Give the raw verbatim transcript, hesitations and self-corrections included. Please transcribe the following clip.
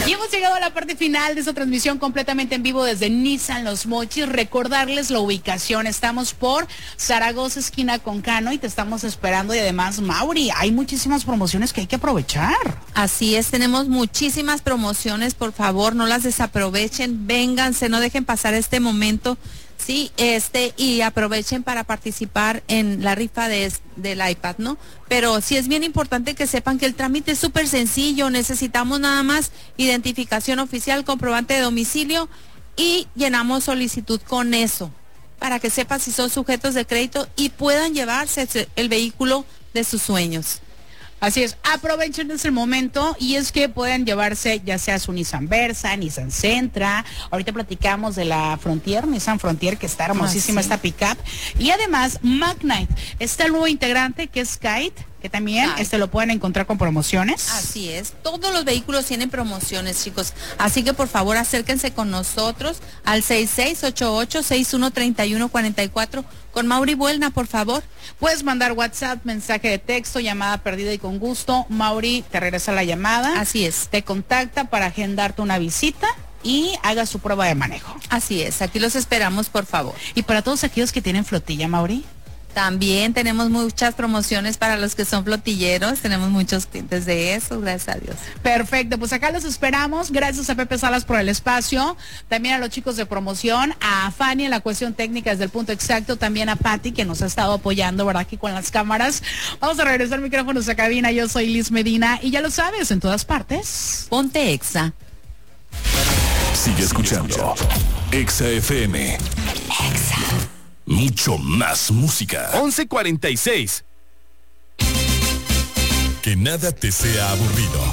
Y hemos llegado a la parte final de esta transmisión completamente en vivo desde Nissan Los Mochis. Recordarles la ubicación. Estamos por Zaragoza, esquina con Cano, y te estamos esperando. Y además, Mauri, hay muchísimas promociones que hay que aprovechar. Así es, tenemos muchísimas promociones. Por favor, no las desaprovechen. Vénganse, no dejen pasar este momento. Sí, este, y aprovechen para participar en la rifa de, del iPad, ¿no? Pero sí es bien importante que sepan que el trámite es súper sencillo. Necesitamos nada más identificación oficial, comprobante de domicilio, y llenamos solicitud con eso, para que sepan si son sujetos de crédito y puedan llevarse el vehículo de sus sueños. Así es, aprovechen ese momento, y es que pueden llevarse ya sea su Nissan Versa, Nissan Sentra. Ahorita platicamos de la Frontier, Nissan Frontier, que está hermosísima, ah, sí, esta pickup. Y además, Magnite, está el nuevo integrante que es Kite, que también Ay. este lo pueden encontrar con promociones. Así es, todos los vehículos tienen promociones, chicos. Así que por favor acérquense con nosotros al seis seis ocho ocho, seis uno tres uno cuatro cuatro con Mauri Buelna, por favor. Puedes mandar WhatsApp, mensaje de texto, llamada perdida, y con gusto Mauri te regresa la llamada. Así es. Te contacta para agendarte una visita y haga su prueba de manejo. Así es, aquí los esperamos, por favor. Y para todos aquellos que tienen flotilla, Mauri, también tenemos muchas promociones para los que son flotilleros. Tenemos muchos clientes de eso, gracias a Dios. Perfecto, pues acá los esperamos. Gracias a Pepe Salas por el espacio. También a los chicos de promoción, a Fanny en la cuestión técnica desde el punto exacto, también a Patti, que nos ha estado apoyando, ¿verdad?, aquí con las cámaras. Vamos a regresar micrófonos a cabina. Yo soy Liz Medina, y ya lo sabes, en todas partes ponte Exa. Sigue escuchando Exa F M. Exa. Mucho más música. once cuarenta y seis. Que nada te sea aburrido.